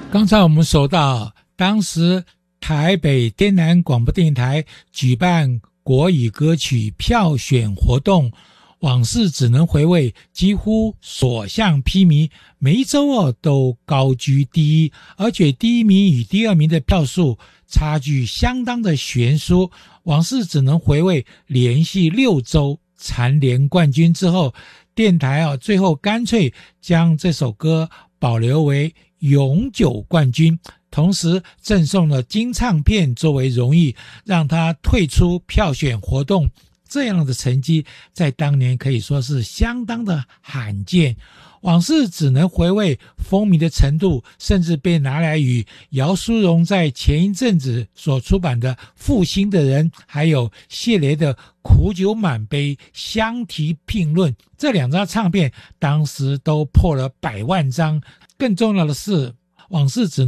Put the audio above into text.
刚才我们说到，当时台北天南广播电台举办国语歌曲票选活动，往事只能回味，几乎所向披靡，每一周都高居第一，而且第一名与第二名的票数差距相当的悬殊。往事只能回味连续6周蝉联冠军之后，电台最后干脆将这首歌保留为永久冠军，同时赠送了金唱片作为荣誉，让他退出票选活动。这样的成绩在当年可以说是相当的罕见。往事只能回味风靡的程度，甚至被拿来与姚苏蓉在前一阵子所出版的《负心的人》还有谢雷的《苦酒满杯》相提并论。这2张唱片当时都破了100万张。更重要的是，往事只